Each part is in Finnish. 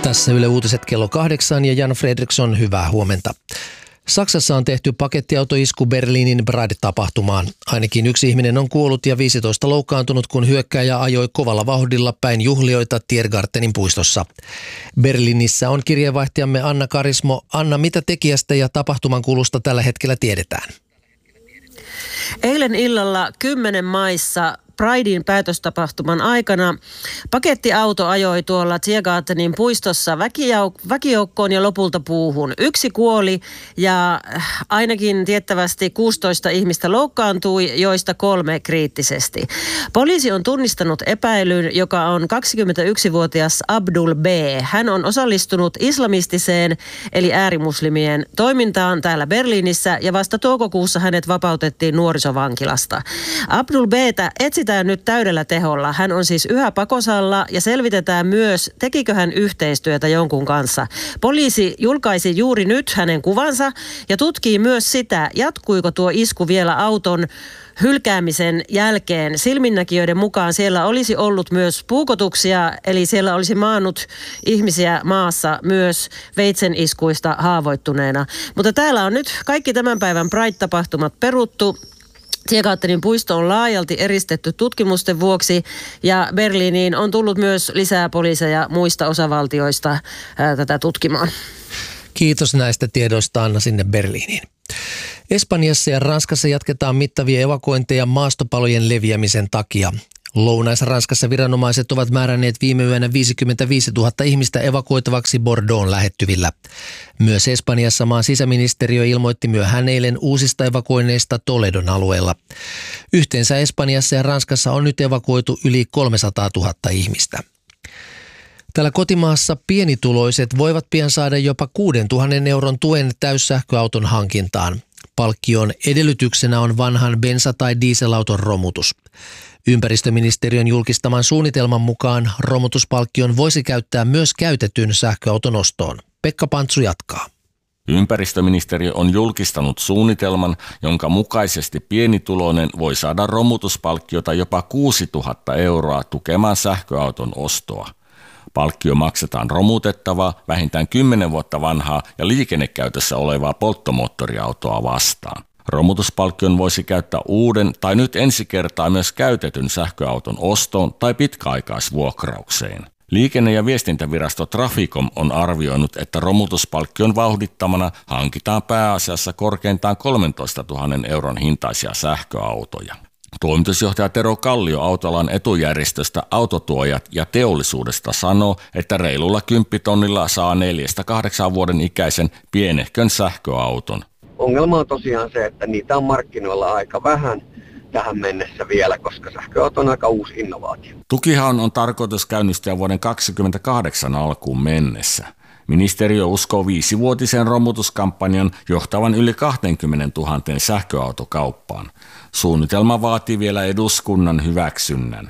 Tässä Yle Uutiset kello 8 ja Jan Fredriksson, hyvää huomenta. Saksassa on tehty pakettiautoisku Berliinin Pride-tapahtumaan. Ainakin yksi ihminen on kuollut ja 15 loukkaantunut, kun hyökkääjä ajoi kovalla vauhdilla päin juhlijoita Tiergartenin puistossa. Berliinissä on kirjeenvaihtajamme Anna Karismo. Anna, mitä tekijästä ja tapahtuman kulusta tällä hetkellä tiedetään? Eilen illalla 10 maissa Pridein päätöstapahtuman aikana pakettiauto ajoi tuolla Tiergartenin puistossa väkijoukkoon ja lopulta puuhun. Yksi kuoli ja ainakin tiettävästi 16 ihmistä loukkaantui, joista 3 kriittisesti. Poliisi on tunnistanut epäilyn, joka on 21-vuotias Abdul B. Hän on osallistunut islamistiseen eli äärimuslimien toimintaan täällä Berliinissä ja vasta toukokuussa hänet vapautettiin nuorisovankilasta. Abdul B:tä etsitään nyt täydellä teholla. Hän on siis yhä pakosalla ja selvitetään myös, tekikö hän yhteistyötä jonkun kanssa. Poliisi julkaisi juuri nyt hänen kuvansa ja tutkii myös sitä, jatkuiko tuo isku vielä auton hylkäämisen jälkeen. Silminnäkijöiden mukaan siellä olisi ollut myös puukotuksia, eli siellä olisi maannut ihmisiä maassa myös veitsen iskuista haavoittuneena. Mutta täällä on nyt kaikki tämän päivän Pride-tapahtumat peruttu. Tiergartenin puisto on laajalti eristetty tutkimusten vuoksi ja Berliiniin on tullut myös lisää poliiseja muista osavaltioista tätä tutkimaan. Kiitos näistä tiedoista, Anna, sinne Berliiniin. Espanjassa ja Ranskassa jatketaan mittavia evakuointeja maastopalojen leviämisen takia. Lounais-Ranskassa viranomaiset ovat määränneet viime yönä 55 000 ihmistä evakuoitavaksi Bordeaux'n lähettyvillä. Myös Espanjassa maan sisäministeriö ilmoitti myöhään eilen uusista evakuoinneista Toledon alueella. Yhteensä Espanjassa ja Ranskassa on nyt evakuoitu yli 300 000 ihmistä. Täällä kotimaassa pienituloiset voivat pian saada jopa 6 000 euron tuen täyssähköauton hankintaan. Palkkion edellytyksenä on vanhan bensa- tai dieselauton romutus. Ympäristöministeriön julkistaman suunnitelman mukaan romutuspalkkion voisi käyttää myös käytetyn sähköauton ostoon. Pekka Pantsu jatkaa. Ympäristöministeriö on julkistanut suunnitelman, jonka mukaisesti pienituloinen voi saada romutuspalkkiota jopa 6 000 euroa tukemaan sähköauton ostoa. Palkkio maksetaan romutettavaa, vähintään 10 vuotta vanhaa ja liikennekäytössä olevaa polttomoottoriautoa vastaan. Romutuspalkkion voisi käyttää uuden tai nyt ensi kertaa myös käytetyn sähköauton ostoon tai pitkäaikaisvuokraukseen. Liikenne- ja viestintävirasto Traficom on arvioinut, että romutuspalkkion vauhdittamana hankitaan pääasiassa korkeintaan 13 000 euron hintaisia sähköautoja. Toimitusjohtaja Tero Kallio autoalan etujärjestöstä Autotuojat ja teollisuudesta sanoo, että reilulla 10 000 saa 4-8 vuoden ikäisen pienehkön sähköauton. Ongelma on tosiaan se, että niitä on markkinoilla aika vähän tähän mennessä vielä, koska sähköauto on aika uusi innovaatio. Tukihan on tarkoitus käynnistää vuoden 2028 alkuun mennessä. Ministeriö uskoo 5-vuotisen romutuskampanjan johtavan yli 20 000 sähköautokauppaan. Suunnitelma vaatii vielä eduskunnan hyväksynnän.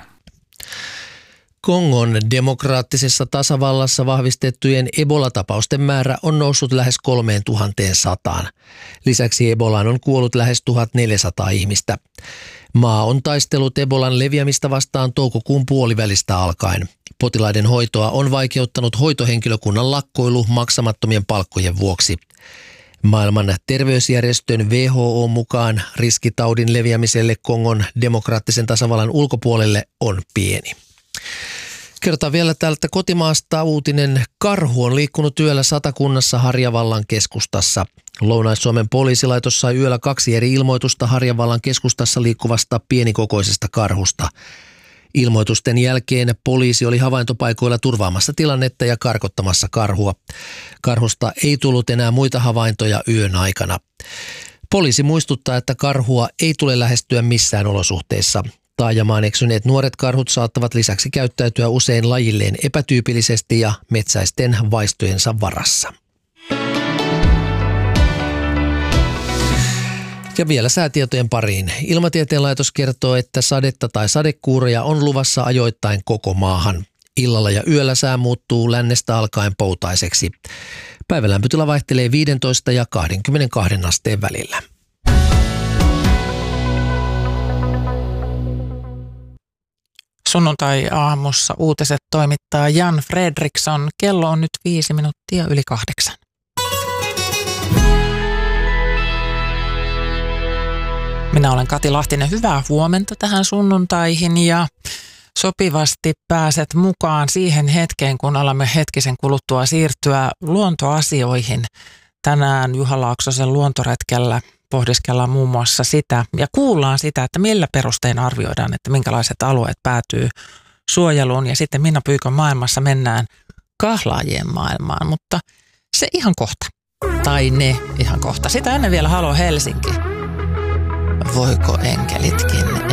Kongon demokraattisessa tasavallassa vahvistettujen Ebola-tapausten määrä on noussut lähes 3100. Lisäksi Ebolaan on kuollut lähes 1400 ihmistä. Maa on taistellut Ebolan leviämistä vastaan toukokuun puolivälistä alkaen. Potilaiden hoitoa on vaikeuttanut hoitohenkilökunnan lakkoilu maksamattomien palkkojen vuoksi. Maailman terveysjärjestön WHO mukaan riski taudin leviämiselle Kongon demokraattisen tasavallan ulkopuolelle on pieni. Kertaan vielä täältä kotimaasta uutinen. Karhu on liikkunut yöllä Satakunnassa Harjavallan keskustassa. Lounais-Suomen poliisilaitos sai yöllä 2 eri ilmoitusta Harjavallan keskustassa liikkuvasta pienikokoisesta karhusta. Ilmoitusten jälkeen poliisi oli havaintopaikoilla turvaamassa tilannetta ja karkottamassa karhua. Karhusta ei tullut enää muita havaintoja yön aikana. Poliisi muistuttaa, että karhua ei tule lähestyä missään olosuhteissa. Taajamaan eksyneet nuoret karhut saattavat lisäksi käyttäytyä usein lajilleen epätyypillisesti ja metsäisten vaistojensa varassa. Ja vielä säätietojen pariin. Ilmatieteen laitos kertoo, että sadetta tai sadekuuroja on luvassa ajoittain koko maahan. Illalla ja yöllä sää muuttuu lännestä alkaen poutaiseksi. Päivän lämpötila vaihtelee 15 ja 22 asteen välillä. Sunnuntai-aamussa uutiset toimittaa Jan Fredriksson. Kello on nyt 8:05. Minä olen Kati Lahtinen. Hyvää huomenta tähän sunnuntaihin ja sopivasti pääset mukaan siihen hetkeen, kun alamme hetkisen kuluttua siirtyä luontoasioihin. Tänään Juha Laaksosen luontoretkellä pohdiskellaan muun muassa sitä ja kuullaan sitä, että millä perustein arvioidaan, että minkälaiset alueet päätyy suojeluun. Ja sitten Minna Pyykön maailmassa mennään kahlaajien maailmaan, mutta se ihan kohta. Tai ne ihan kohta. Sitä ennen vielä Halo Helsinki. Voiko enkelitkin